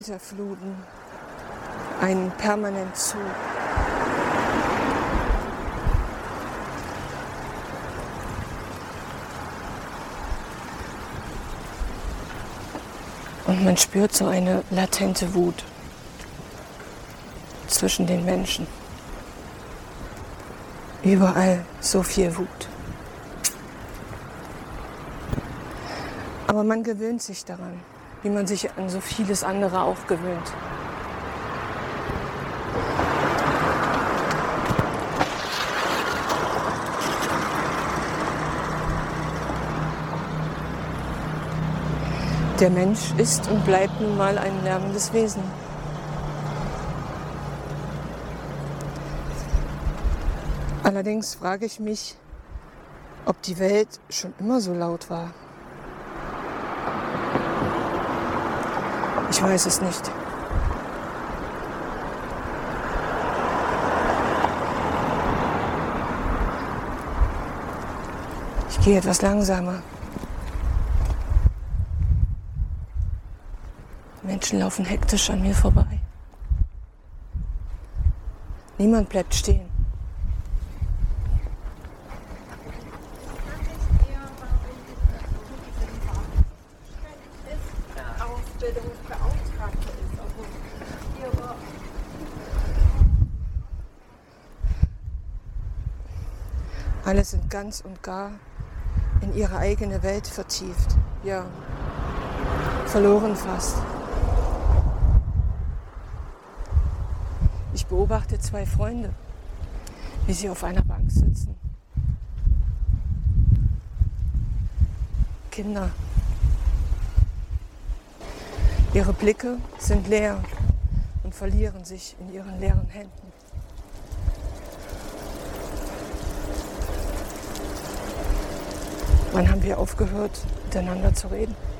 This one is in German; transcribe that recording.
Fluten, einen permanent zu. Und man spürt so eine latente Wut zwischen den Menschen. Überall so viel Wut. Aber man gewöhnt sich daran, wie man sich an so vieles andere auch gewöhnt. Der Mensch ist und bleibt nun mal ein lärmendes Wesen. Allerdings frage ich mich, ob die Welt schon immer so laut war. Ich weiß es nicht. Ich gehe etwas langsamer. Menschen laufen hektisch an mir vorbei. Niemand bleibt stehen. Alle sind ganz und gar in ihre eigene Welt vertieft. Ja, verloren fast. Ich beobachte zwei Freunde, wie sie auf einer Bank sitzen. Kinder. Ihre Blicke sind leer und verlieren sich in ihren leeren Händen. Wann haben wir aufgehört, miteinander zu reden?